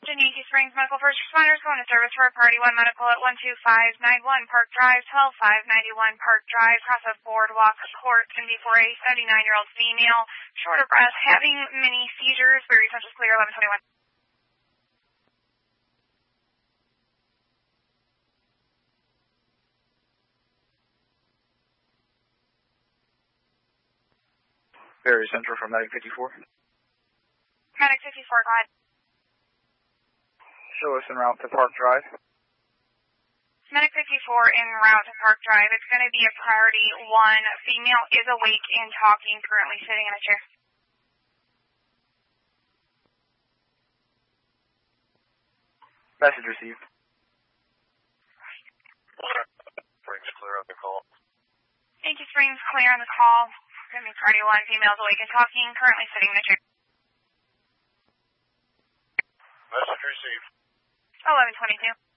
Yankee Springs Medical First Responders going to service for a Party 1 Medical at 12591 Park Drive, 12591 Park Drive, across a boardwalk court, can be for a 79-year-old female, short of breath, having many seizures, very essential clear, 1121. Very Central from Medic 54. Medic 54, go ahead. Show us en route to Park Drive. Medic 54 en route to Park Drive. It's going to be a Priority 1. Female is awake and talking, currently sitting in a chair. Message received. Springs clear on the call. Yankee Springs clear on the call. Going to be Priority 1. Female is awake and talking, currently sitting in a chair. Message received. 1122.